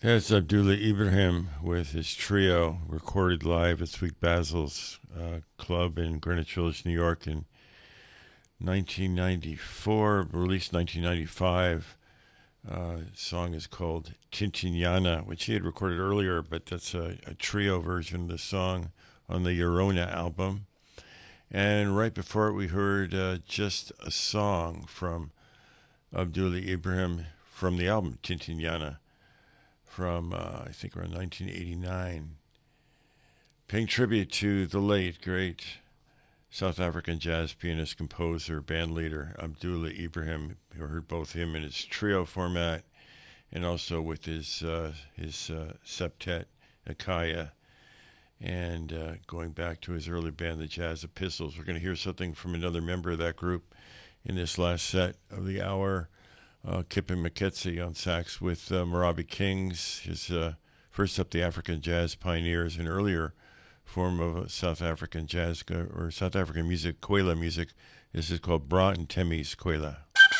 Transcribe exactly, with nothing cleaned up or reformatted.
That's Abdullah Ibrahim with his trio, recorded live at Sweet Basil's uh, Club in Greenwich Village, New York in nineteen ninety-four, released nineteen ninety-five. Uh, song is called Tintignana, which he had recorded earlier, but that's a, a trio version of the song on the Yorona album. And right before it, we heard uh, Just a Song from Abdullah Ibrahim from the album Tintignana from, uh, I think, around nineteen eighty-nine. Paying tribute to the late, great South African jazz pianist, composer, band leader, Abdullah Ibrahim. You heard both him in his trio format and also with his uh, his uh, septet, Akaya, and uh, going back to his early band, the Jazz Epistles. We're going to hear something from another member of that group in this last set of the hour. Uh, Kippen Maketsi on sax with uh, Marabi Kings, his uh, first up, the African Jazz Pioneers, an earlier form of South African jazz or South African music, Kwela music. This is called Bra and Temi's Kwela.